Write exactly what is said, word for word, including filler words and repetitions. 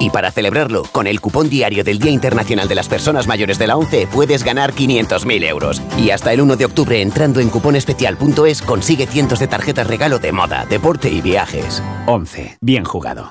Y para celebrarlo, con el cupón diario del Día Internacional de las Personas Mayores de la ONCE puedes ganar quinientos mil euros. Y hasta el uno de octubre, entrando en cuponespecial punto es, consigue cientos de tarjetas regalo de moda, deporte y viajes. ONCE. Bien jugado.